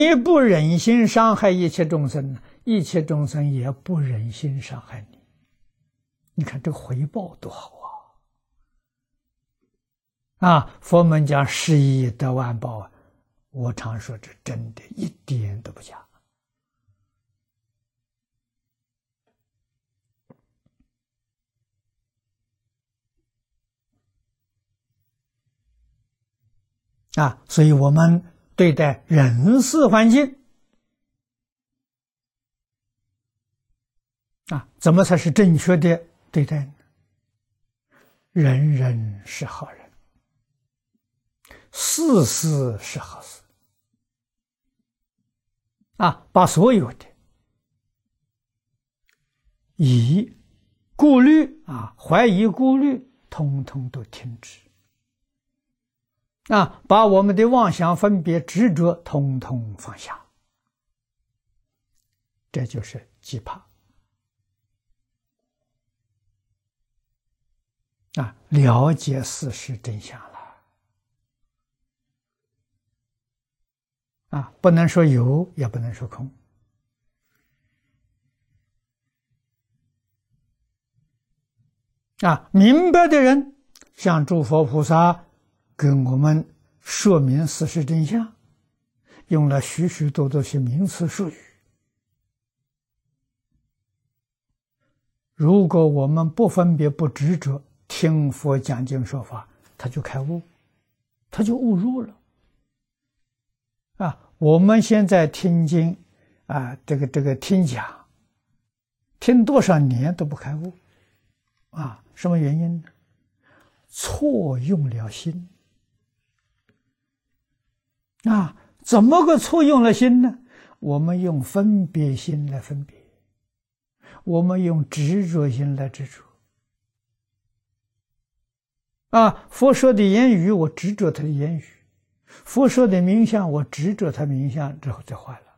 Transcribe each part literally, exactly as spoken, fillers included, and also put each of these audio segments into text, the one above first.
你不忍心伤害一切众生，一切众生也不忍心伤害你。你看这个回报多好啊！啊，佛门讲十亿得万报啊，我常说这真的一点都不假。啊，所以我们对待人事环境啊，怎么才是正确的对待呢？人人是好人，事事是好事啊，把所有的疑、顾虑啊、怀疑、顾虑，通通都停止。啊，把我们的妄想、分别、执着统统放下，这就是寂怕。啊，了解事实真相了。啊，不能说有，也不能说空。啊，明白的人，像诸佛菩萨跟我们说明事实真相，用了许许多多些名词术语。如果我们不分别、不执着，听佛讲经说法，他就开悟，他就悟入了。啊，我们现在听经啊，这个这个听讲，听多少年都不开悟，啊，什么原因呢？错用了心。啊，怎么个错用了心呢？我们用分别心来分别，我们用执着心来执着。啊，佛说的言语，我执着他的言语；佛说的名相，我执着他名相，之后就坏了。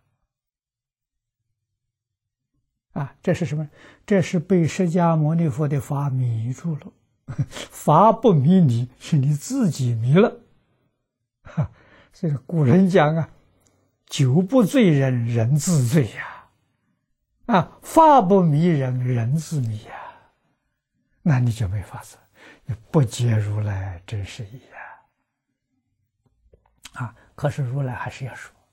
啊，这是什么？这是被释迦牟尼佛的法迷住了。法不迷你，是你自己迷了。哈。所以古人讲啊，酒不醉人人自醉呀，啊，法不迷人人自迷呀，那你就没法子，你不解如来真实义呀，啊，可是如来还是要说，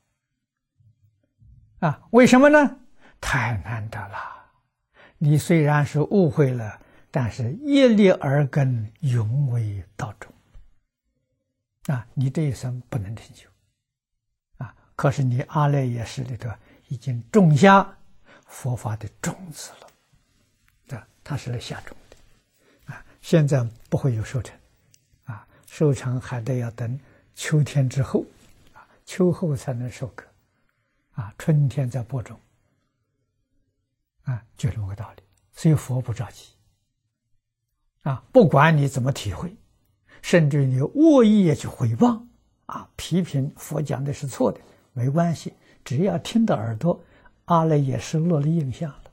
啊，为什么呢？太难得了，你虽然是误会了，但是业力而根，永为道种。啊，你这一生不能成就，啊！可是你阿赖耶识里头已经种下佛法的种子了，啊，它是来下种的，啊，现在不会有收成，啊，收成还得要等秋天之后，啊，秋后才能收割，啊，春天再播种，啊，就这么个道理。所以佛不着急，啊，不管你怎么体会。甚至你恶意去诽谤啊，批评佛讲的是错的，没关系，只要听到耳朵，阿赖耶识落了印象了，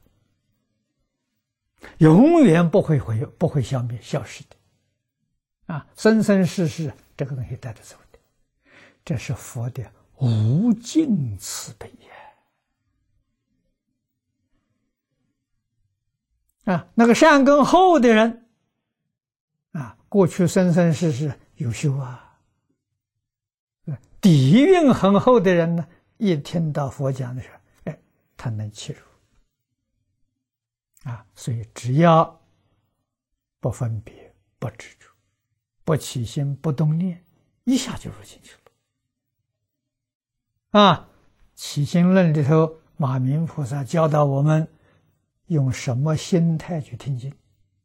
永远不会毁，不会消灭、消失的，啊，生生世世这个东西带着走的，这是佛的无尽慈悲呀！啊，那个善根厚的人。啊，过去生生世世有修啊，底蕴很厚的人呢，一听到佛讲的时候，哎，他能切入啊，所以只要不分别、不执着、不起心、不动念，一下就入进去了。啊，起心论里头，马明菩萨教导我们用什么心态去听经。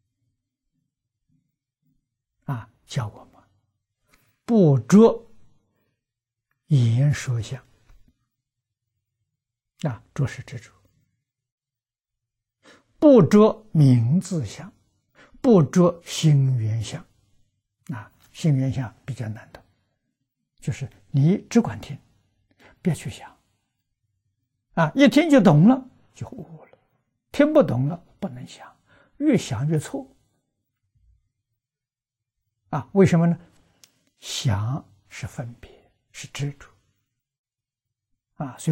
啊，教我们不着言说相，啊，着是执着；不着名字相，不着心缘相，啊，心缘相比较难懂，就是你只管听，别去想，啊，一听就懂了，就悟了；听不懂了，不能想，越想越错。啊，为什么呢？想是分别，是执着， 啊，所以。